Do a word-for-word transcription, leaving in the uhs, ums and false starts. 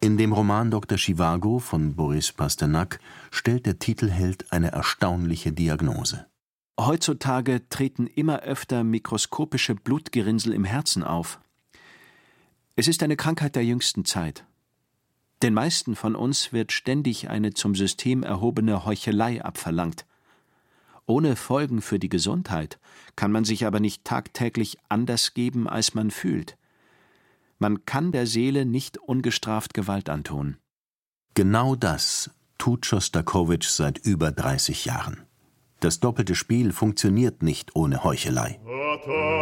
In dem Roman Doktor Zhivago von Boris Pasternak stellt der Titelheld eine erstaunliche Diagnose. Heutzutage treten immer öfter mikroskopische Blutgerinnsel im Herzen auf. Es ist eine Krankheit der jüngsten Zeit. Den meisten von uns wird ständig eine zum System erhobene Heuchelei abverlangt. Ohne Folgen für die Gesundheit kann man sich aber nicht tagtäglich anders geben, als man fühlt. Man kann der Seele nicht ungestraft Gewalt antun. Genau das tut Schostakowitsch seit über dreißig Jahren. Das doppelte Spiel funktioniert nicht ohne Heuchelei.